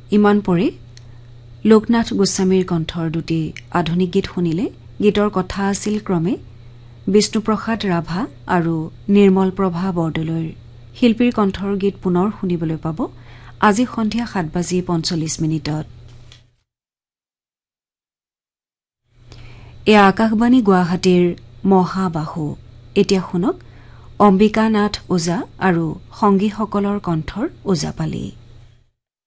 ইমান পৰে লোকনাথ গোস্বামীৰ কণ্ঠৰ দুটি আধুনিক গীত শুনিলে। গীতৰ কথা আছিল ক্ৰমে বিষ্ণুপ্ৰসাদ ৰাভা আৰু নিৰ্মল প্ৰভা বৰদলৈৰ। শিল্পীৰ কণ্ঠৰ গীত পুনৰ শুনিবলৈ পাব আজি সন্ধিয়া 7:45 এয়া আকাশবাণী গুৱাহাটীৰ মহাবাহু। এতিয়া শুনক অম্বিকা নাথ ওজা আৰু সংগীসকলৰ কণ্ঠৰ ওজাপালি।